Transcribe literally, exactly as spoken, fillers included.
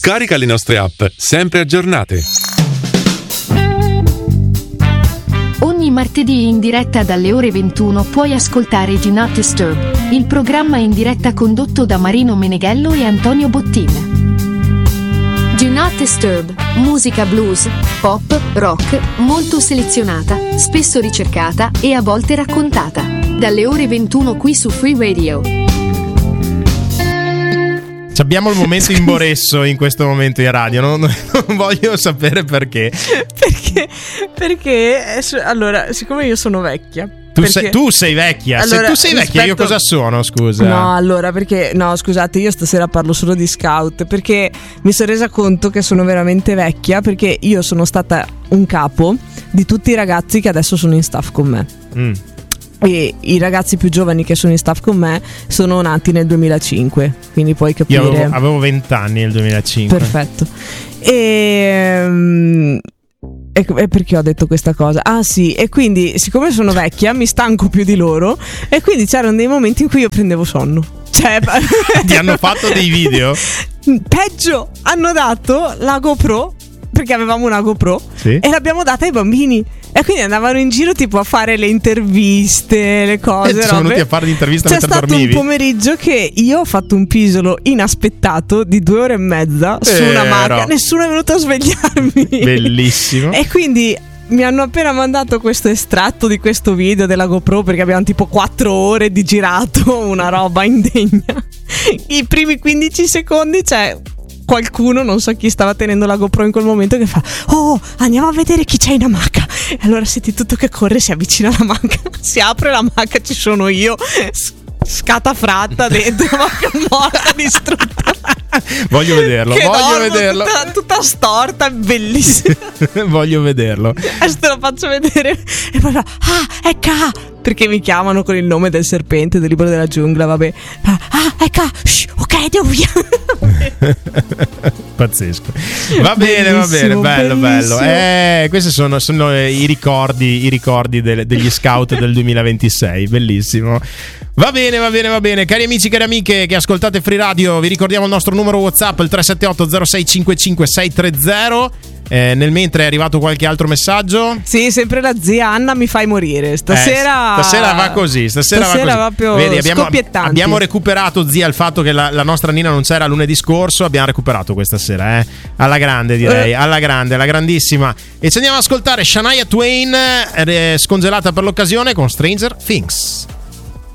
Scarica le nostre app, sempre aggiornate. Ogni martedì in diretta dalle ore ventuno puoi ascoltare Do Not Disturb, il programma in diretta condotto da Marino Meneghello e Antonio Bottin. Do Not Disturb, musica blues, pop, rock, molto selezionata, spesso ricercata e a volte raccontata. Dalle ore ventuno qui su Free Radio. Abbiamo il momento in Boresso in questo momento in radio, non, non voglio sapere perché. Perché? Perché, allora, siccome io sono vecchia. Tu, perché... sei, tu sei vecchia, allora, se tu sei vecchia rispetto... io cosa sono, scusa? No, allora, perché, no, scusate, io stasera parlo solo di scout, perché mi sono resa conto che sono veramente vecchia, perché io sono stata un capo di tutti i ragazzi che adesso sono in staff con me. Mm. E i ragazzi più giovani che sono in staff con me sono nati nel duemilacinque, quindi puoi capire. Io avevo venti anni nel duemilacinque. Perfetto. E... Um... E perché ho detto questa cosa? Ah sì, e quindi siccome sono vecchia mi stanco più di loro e quindi c'erano dei momenti in cui io prendevo sonno. Cioè, ti hanno fatto dei video? Peggio, hanno dato la GoPro, perché avevamo una GoPro, sì? E l'abbiamo data ai bambini. E quindi andavano in giro tipo a fare le interviste, le cose. E sono venuti a fare l'intervista C'è mentre stato dormivi. un pomeriggio che io ho fatto un pisolo inaspettato di due ore e mezza Vero. su una macchina. Nessuno è venuto a svegliarmi. Bellissimo. E quindi mi hanno appena mandato questo estratto di questo video della GoPro, perché abbiamo tipo quattro ore di girato, una roba indegna. I primi quindici secondi c'è qualcuno, non so chi stava tenendo la GoPro in quel momento, che fa: oh, andiamo a vedere chi c'è in amaca. E allora senti tutto che corre, si avvicina alla macca, si apre la macca, ci sono io scatafratta dentro, macca morta, distrutta. Voglio vederlo, che voglio dormo, vederlo. Tutta, tutta storta, bellissima. Voglio vederlo. Adesso te lo faccio vedere. E poi fa: ah, è K, perché mi chiamano con il nome del serpente del libro della giungla, vabbè. Ah, è K, shh, ok, andiamo via. Pazzesco. Va bene, va bene, bello, bellissimo. bello. Eh, questi sono, sono i ricordi, i ricordi del, degli scout del duemilaventisei. Bellissimo. Va bene, va bene, va bene. Cari amici, cari amiche che ascoltate Free Radio, vi ricordiamo il nostro numero WhatsApp, il tre sette otto zero sei cinque cinque sei tre zero. Eh, nel mentre è arrivato qualche altro messaggio? Sì, sempre la zia Anna mi fai morire. Stasera eh, stasera va così. Stasera, stasera va così. proprio Vedi, abbiamo, scoppiettanti. abbiamo recuperato, zia, il fatto che la, la nostra Nina non c'era lunedì scorso. Abbiamo recuperato questa sera, eh? Alla grande, direi. Eh. Alla grande, alla grandissima. E ci andiamo ad ascoltare Shania Twain, eh, scongelata per l'occasione con Stranger Things.